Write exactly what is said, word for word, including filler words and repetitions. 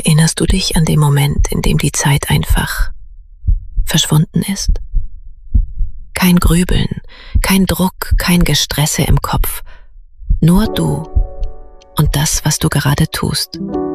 Erinnerst du dich an den Moment, in dem die Zeit einfach verschwunden ist? Kein Grübeln, kein Druck, kein Gestresse im Kopf. Nur du und das, was du gerade tust.